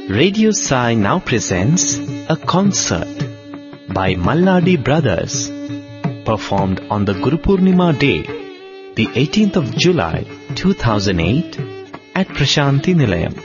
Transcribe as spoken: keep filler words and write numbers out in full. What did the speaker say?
Radio Sai now presents a concert by Malladi Brothers, performed on the Guru Purnima day, the eighteenth of July two thousand eight, at Prashanti Nilayam.